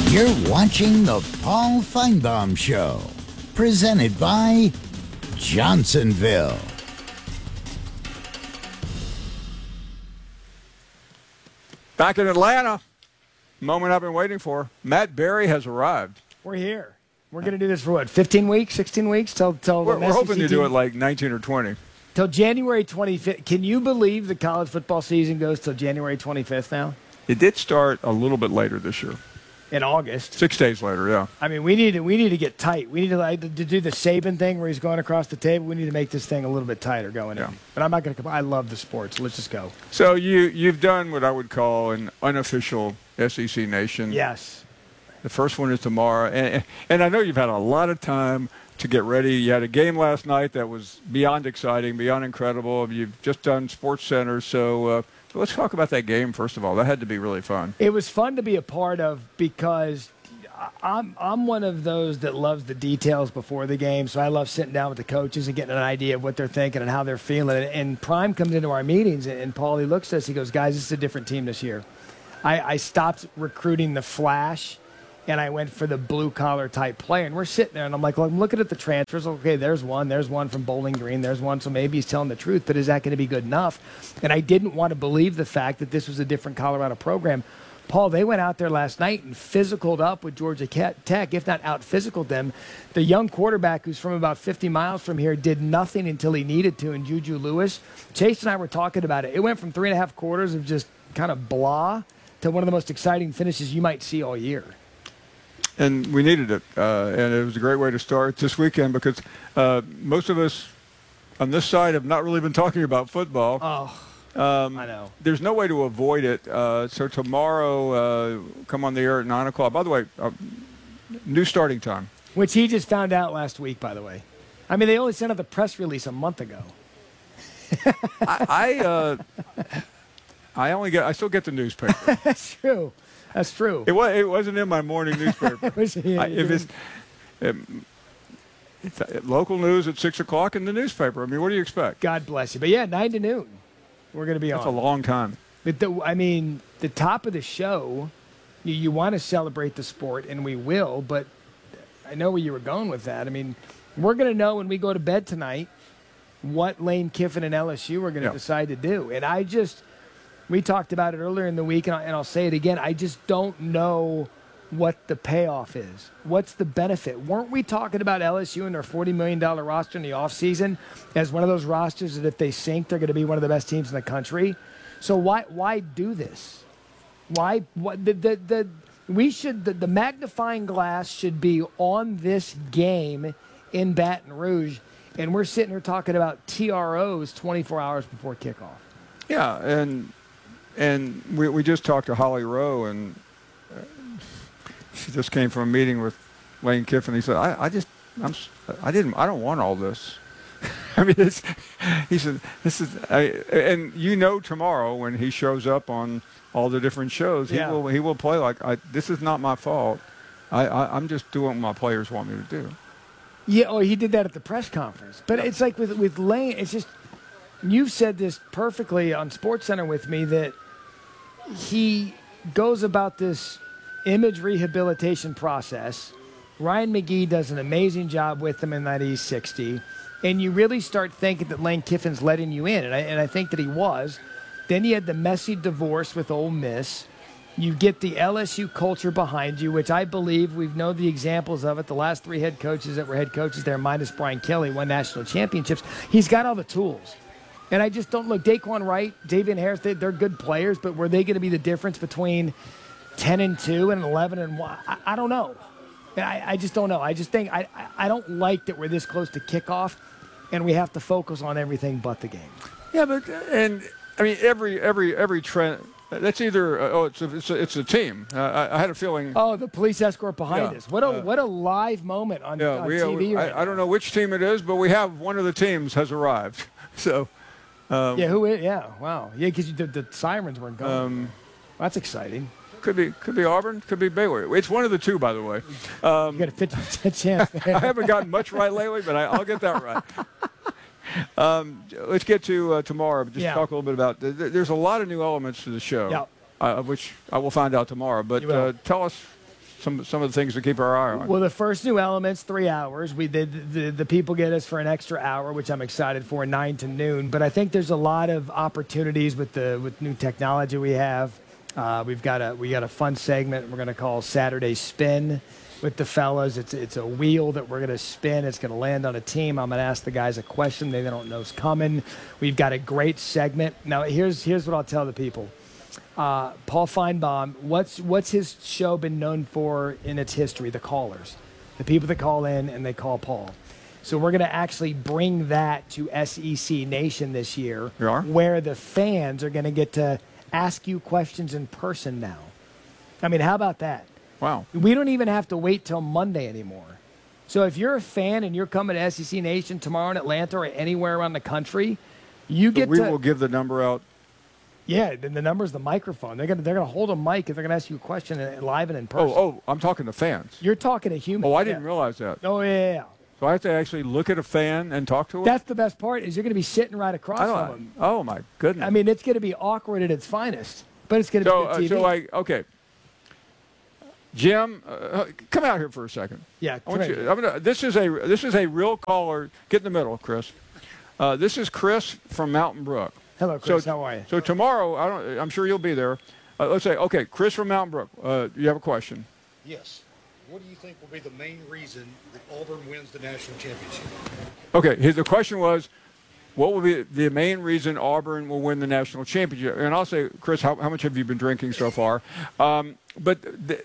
You're watching the Paul Feinbaum Show, presented by Johnsonville. Back in Atlanta, moment I've been waiting for. Matt Berry has arrived. We're here. We're going to do this for what, 15 weeks, 16 weeks? Till we're hoping to do it like 19 or 20. Till January 25th. Can you believe the college football season goes till January 25th now? It did start a little bit later this year. In August. 6 days later, yeah. I mean, we need to get tight. We need to do the Saban thing where he's going across the table. We need to make this thing a little bit tighter going in. But I'm not going to. I love the sports. Let's just go. So you've done what I would call an unofficial SEC Nation. Yes. The first one is tomorrow, and I know you've had a lot of time to get ready. You had a game last night that was beyond exciting, beyond incredible. You've just done Sports Center, so. Let's talk about that game, first of all. That had to be really fun. It was fun to be a part of because I'm one of those that loves the details before the game. So I love sitting down with the coaches and getting an idea of what they're thinking and how they're feeling. And Prime comes into our meetings, and Paul, he looks at us, he goes, guys, this is a different team this year. I stopped recruiting the flash, and I went for the blue-collar type player. And we're sitting there, and I'm like, well, I'm looking at the transfers. Okay, there's one from Bowling Green. There's one, so maybe he's telling the truth, but is that going to be good enough? And I didn't want to believe the fact that this was a different Colorado program. Paul, they went out there last night and physicaled up with Georgia Tech, if not out-physicaled them. The young quarterback who's from about 50 miles from here did nothing until he needed to, and Juju Lewis. Chase and I were talking about it. It went from 3.5 quarters of just kind of blah to one of the most exciting finishes you might see all year. And we needed it, and it was a great way to start this weekend because most of us on this side have not really been talking about football. I know. There's no way to avoid it. So tomorrow, come on the air at 9 o'clock. By the way, new starting time. Which he just found out last week, by the way. I mean, they only sent out the press release a month ago. I still get the newspaper. That's true. That's true. It wasn't in my morning newspaper. It's local news at 6 o'clock in the newspaper. I mean, what do you expect? God bless you. But yeah, 9 to noon. We're going to be on. That's a long time. But the top of the show, you want to celebrate the sport, and we will. But I know where you were going with that. I mean, we're going to know when we go to bed tonight what Lane Kiffin and LSU are going to decide to do. And we talked about it earlier in the week, and I'll say it again. I just don't know what the payoff is. What's the benefit? Weren't we talking about LSU and their $40 million roster in the offseason as one of those rosters that if they sink, they're going to be one of the best teams in the country? So why do this? Why? The magnifying glass should be on this game in Baton Rouge, and we're sitting here talking about TROs 24 hours before kickoff. Yeah, and we just talked to Holly Rowe, and she just came from a meeting with Lane Kiffin. He said, I don't want all this. I mean, he said, and tomorrow when he shows up on all the different shows, he will play like, this is not my fault. I'm just doing what my players want me to do. Yeah, he did that at the press conference. But it's like with Lane, it's just, you've said this perfectly on SportsCenter with me that he goes about this image rehabilitation process. Ryan McGee does an amazing job with him in that he's 60. And you really start thinking that Lane Kiffin's letting you in. And I think that he was. Then you had the messy divorce with Ole Miss. You get the LSU culture behind you, which I believe we know the examples of it. The last 3 head coaches that were head coaches there, minus Brian Kelly, won national championships. He's got all the tools. And I just don't look. Daquan Wright, Davian Harris, they're good players, but were they going to be the difference between 10-2 and 11-1? I don't know. I just don't know. I just think I don't like that we're this close to kickoff, and we have to focus on everything but the game. Yeah, but every trend. That's either it's a team. I had a feeling. Oh, the police escort behind us. What a live moment on TV. I don't know which team it is, but we have one of the teams has arrived. So. Who is? Yeah, wow. Yeah, because the sirens weren't going. That's exciting. Could be Auburn, could be Baylor. It's one of the two, by the way. You got a 50% chance. I haven't gotten much right lately, but I'll get that right. Let's get to tomorrow. Just talk a little bit about. There's a lot of new elements to the show, which I will find out tomorrow. But tell us some of the things to keep our eye on. Well, the first new element's 3 hours. We did the people get us for an extra hour, which I'm excited for, 9 to noon. But I think there's a lot of opportunities with new technology we have. We got a fun segment we're going to call Saturday Spin with the fellas. It's a wheel that we're going to spin. It's going to land on a team. I'm going to ask the guys a question they don't know is coming. We've got a great segment. Now, here's what I'll tell the people. Paul Feinbaum, what's his show been known for in its history? The callers, the people that call in and they call Paul. So we're going to actually bring that to SEC Nation this year, where the fans are going to get to ask you questions in person now. I mean, how about that? Wow. We don't even have to wait till Monday anymore. So if you're a fan and you're coming to SEC Nation tomorrow in Atlanta or anywhere around the country, you get we will give the number out. Yeah, then the number's the microphone. They're gonna hold a mic and they're gonna ask you a question live and in person. Oh, I'm talking to fans. You're talking to humans. Oh, I didn't realize that. Oh, yeah. So I have to actually look at a fan and talk to him? That's the best part, is you're going to be sitting right across from them. Oh, my goodness. I mean, it's going to be awkward at its finest, but it's going to be good TV. Okay. Jim, come out here for a second. Yeah, this is a real caller. Get in the middle, Chris. This is Chris from Mountain Brook. Hello, Chris. How are you? So tomorrow, I'm sure you'll be there. Let's say, okay, Chris from Mountain Brook. You have a question? Yes. What do you think will be the main reason that Auburn wins the national championship? Okay, the question was, what will be the main reason Auburn will win the national championship? And I'll say, Chris, how much have you been drinking so far? That's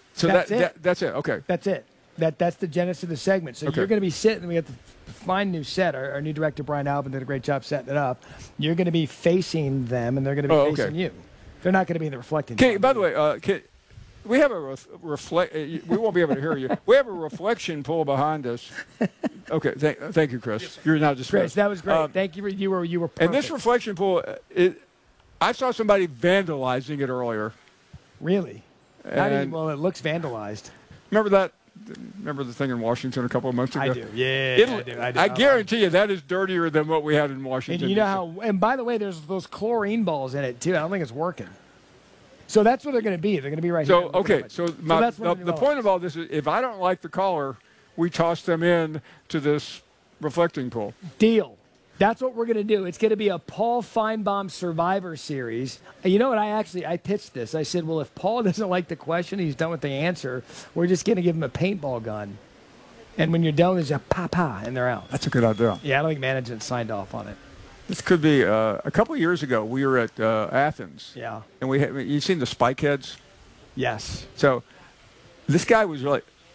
it. Okay. That's it. That's the genesis of the segment. So you're going to be sitting. We got the fine new set. Our new director Brian Albin did a great job setting it up. You're going to be facing them, and they're going to be facing you. They're not going to be in the reflecting. Okay. By the way, we have a we won't be able to hear you. We have a reflection pool behind us. Okay. Thank you, Chris. Yes, You're now dismissed. Chris, that was great. Thank you. You were perfect. And this reflection pool, I saw somebody vandalizing it earlier. Really? Well, it looks vandalized. Remember that? Remember the thing in Washington a couple of months ago? I do. Yeah, I do. I guarantee you that is dirtier than what we had in Washington. And you know how? And by the way, there's those chlorine balls in it too. I don't think it's working. So that's what they're going to be. They're going to be right here. Okay. So the point of all this is, if I don't like the caller, we toss them in to this reflecting pool. Deal. That's what we're going to do. It's going to be a Paul Feinbaum Survivor Series. You know what? I pitched this. I said, well, if Paul doesn't like the question, he's done with the answer, we're just going to give him a paintball gun. And when you're done, there's a pa-pa, and they're out. That's a good idea. Yeah, I don't think management signed off on it. This could be a couple of years ago. We were at Athens. Yeah. And you've seen the spike heads? Yes. So this guy was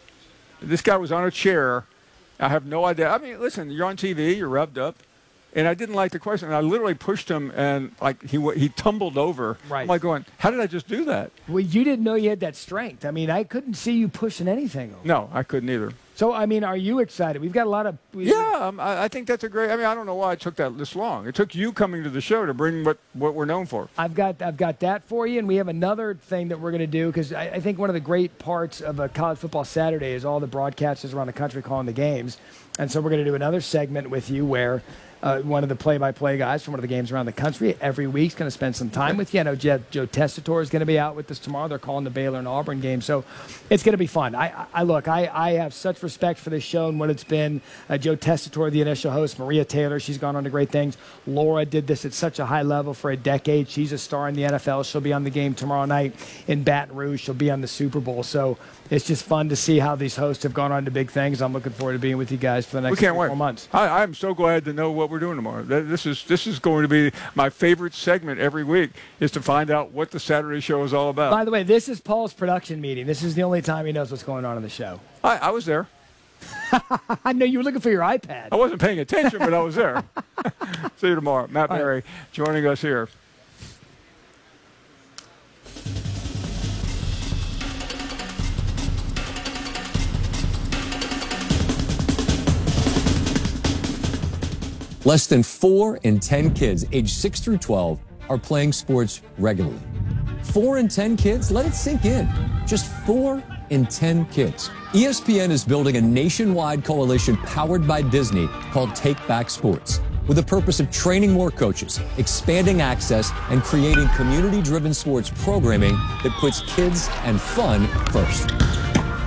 on a chair. I have no idea. I mean, listen, you're on TV, you're revved up. And I didn't like the question. And I literally pushed him, and he tumbled over. Right. I'm like going, how did I just do that? Well, you didn't know you had that strength. I mean, I couldn't see you pushing anything over. No, I couldn't either. So, I mean, are you excited? We've got a lot of... I think that's a great... I mean, I don't know why it took this long. It took you coming to the show to bring what we're known for. I've got that for you, and we have another thing that we're going to do, because I think one of the great parts of a college football Saturday is all the broadcasters around the country calling the games. And so we're going to do another segment with you where... one of the play-by-play guys from one of the games around the country every week is going to spend some time with you. I know Joe Tessitore is going to be out with us tomorrow. They're calling the Baylor and Auburn game. So it's going to be fun. I have such respect for this show and what it's been. Joe Tessitore, the initial host, Maria Taylor, she's gone on to great things. Laura did this at such a high level for a decade. She's a star in the NFL. She'll be on the game tomorrow night in Baton Rouge. She'll be on the Super Bowl. So it's just fun to see how these hosts have gone on to big things. I'm looking forward to being with you guys for the next 4 months. I'm so glad to know what we're doing tomorrow. This is going to be my favorite segment every week, is to find out what the Saturday show is all about. By the way, this is Paul's production meeting. This is the only time he knows what's going on in the show. I was there. I know you were looking for your iPad. I wasn't paying attention, but I was there. See you tomorrow. Matt Berry joining us here. Less than 4 in 10 kids aged 6 through 12 are playing sports regularly. 4 in 10 kids? Let it sink in. Just 4 in 10 kids. ESPN is building a nationwide coalition powered by Disney called Take Back Sports, with the purpose of training more coaches, expanding access, and creating community-driven sports programming that puts kids and fun first.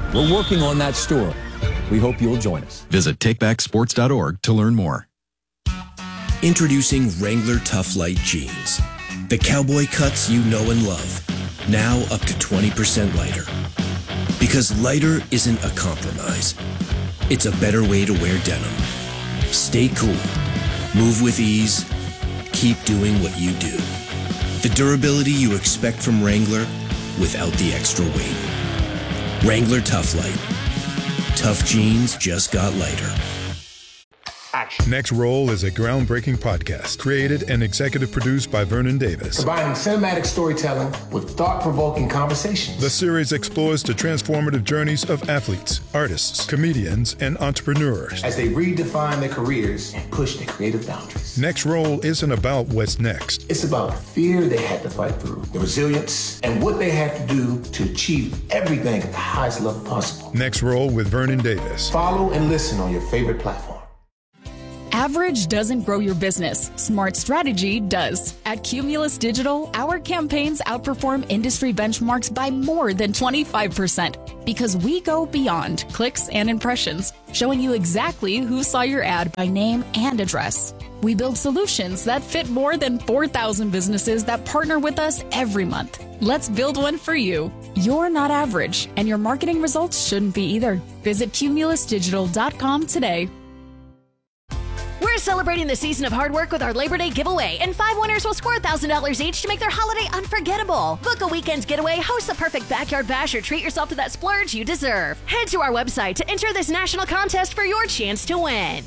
We're working on that store. We hope you'll join us. Visit takebacksports.org to learn more. Introducing Wrangler Tough Light Jeans. The cowboy cuts you know and love. Now up to 20% lighter. Because lighter isn't a compromise. It's a better way to wear denim. Stay cool. Move with ease. Keep doing what you do. The durability you expect from Wrangler without the extra weight. Wrangler Tough Light. Tough jeans just got lighter. Next Roll is a groundbreaking podcast created and executive produced by Vernon Davis. Combining cinematic storytelling with thought-provoking conversations. The series explores the transformative journeys of athletes, artists, comedians, and entrepreneurs as they redefine their careers and push their creative boundaries. Next Roll isn't about what's next. It's about the fear they had to fight through, the resilience, and what they had to do to achieve everything at the highest level possible. Next Roll with Vernon Davis. Follow and listen on your favorite platform. Average doesn't grow your business. Smart strategy does. At Cumulus Digital, our campaigns outperform industry benchmarks by more than 25% because we go beyond clicks and impressions, showing you exactly who saw your ad by name and address. We build solutions that fit more than 4,000 businesses that partner with us every month. Let's build one for you. You're not average, and your marketing results shouldn't be either. Visit cumulusdigital.com today. We're celebrating the season of hard work with our Labor Day giveaway, and 5 winners will score $1,000 each to make their holiday unforgettable. Book a weekend's getaway, host the perfect backyard bash, or treat yourself to that splurge you deserve. Head to our website to enter this national contest for your chance to win.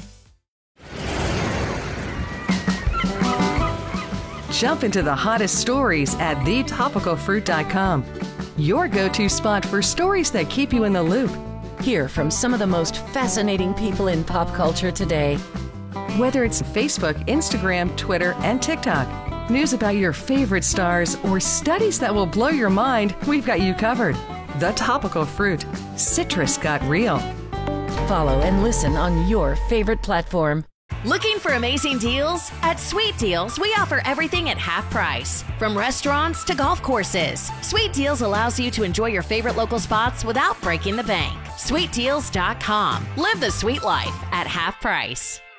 Jump into the hottest stories at thetopicalfruit.com. Your go-to spot for stories that keep you in the loop. Hear from some of the most fascinating people in pop culture today. Whether it's Facebook, Instagram, Twitter, and TikTok, news about your favorite stars, or studies that will blow your mind, we've got you covered. The Topical Fruit. Citrus got real. Follow and listen on your favorite platform. Looking for amazing deals? At Sweet Deals, we offer everything at half price. From restaurants to golf courses, Sweet Deals allows you to enjoy your favorite local spots without breaking the bank. SweetDeals.com. Live the sweet life at half price.